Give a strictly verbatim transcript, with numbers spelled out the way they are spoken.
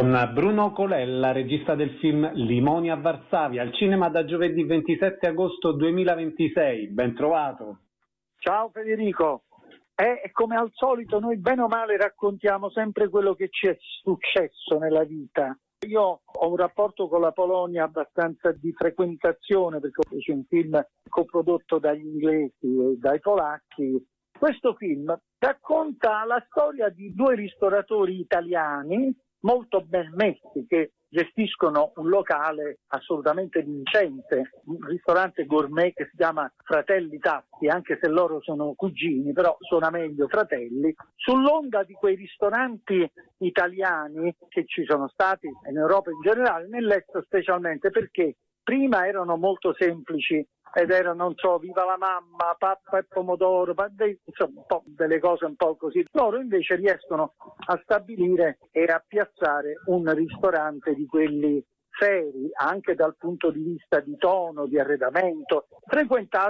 con Bruno Colella, regista del film Limoni a Varsavia, al cinema da giovedì ventisette agosto duemilaventisei. Ben trovato. Ciao Federico. Eh, come al solito noi bene o male raccontiamo sempre quello che ci è successo nella vita. Io ho un rapporto con la Polonia abbastanza di frequentazione perché ho fatto un film coprodotto dagli inglesi e dai polacchi. Questo film racconta la storia di due ristoratori italiani molto ben messi che gestiscono un locale assolutamente vincente, un ristorante gourmet che si chiama Fratelli Tatti, anche se loro sono cugini, però suona meglio fratelli, sull'onda di quei ristoranti italiani che ci sono stati in Europa in generale, nell'est specialmente, perché prima erano molto semplici ed erano, non so, viva la mamma, pappa e pomodoro, insomma un po' delle cose un po' così. Loro invece riescono a stabilire e a piazzare un ristorante di quelli seri, anche dal punto di vista di tono, di arredamento, frequentato